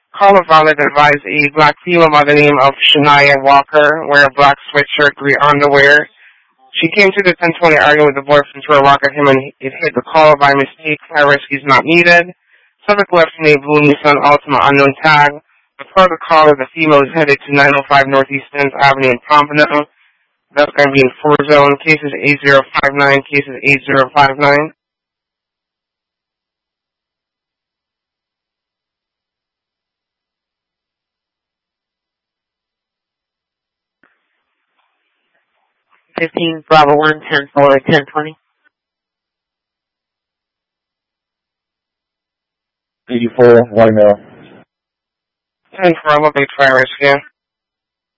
Caller Violet advised a black female by the name of Shania Walker wear a black sweatshirt, gray underwear. She came to the 1020 arguing with the boyfriend to rock at him and it hit the caller by mistake. Fire rescue is not needed. Subject left in a blue Nissan Altima unknown tag. The part of the caller, the female, is headed to 905 Northeast 10th Avenue in Pompano. That's going to be in 4-zone. Cases 8059, cases 8059. Bravo 1, 1020. 84, right now. 10 for elevate fire rescue.